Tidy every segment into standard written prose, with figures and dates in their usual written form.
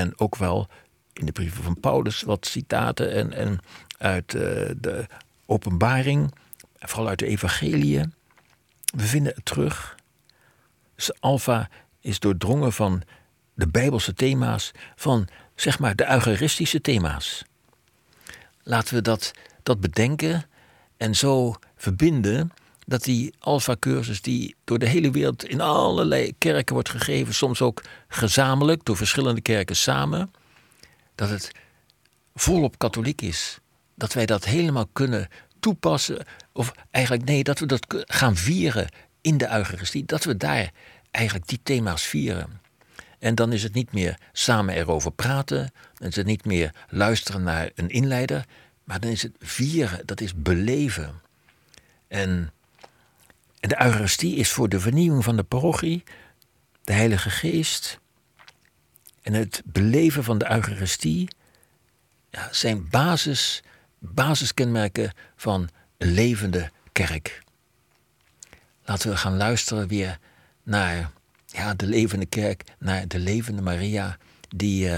En ook wel in de brieven van Paulus wat citaten en uit de Openbaring, vooral uit de Evangeliën. We vinden het terug. Dus Alpha is doordrongen van de Bijbelse thema's, van zeg maar de eucharistische thema's. Laten we dat bedenken en zo verbinden dat die Alpha-cursus die door de hele wereld in allerlei kerken wordt gegeven, soms ook gezamenlijk door verschillende kerken samen, dat het volop katholiek is. Dat wij dat helemaal kunnen toepassen, of eigenlijk nee, dat we dat gaan vieren in de Eucharistie, dat we daar eigenlijk die thema's vieren. En dan is het niet meer samen erover praten, dan is het niet meer luisteren naar een inleider, maar dan is het vieren, dat is beleven. En de Eucharistie is voor de vernieuwing van de parochie, de Heilige Geest en het beleven van de Eucharistie zijn basiskenmerken van een levende kerk. Laten we gaan luisteren weer naar de levende kerk, naar de levende Maria, die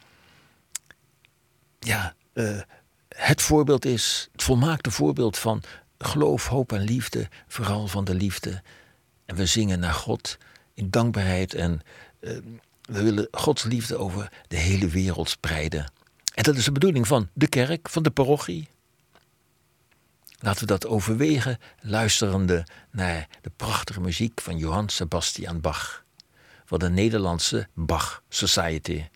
het voorbeeld is, het volmaakte voorbeeld van geloof, hoop en liefde, vooral van de liefde. En we zingen naar God in dankbaarheid en we willen Gods liefde over de hele wereld spreiden. En dat is de bedoeling van de kerk, van de parochie. Laten we dat overwegen, luisterende naar de prachtige muziek van Johann Sebastian Bach, van de Nederlandse Bach Society.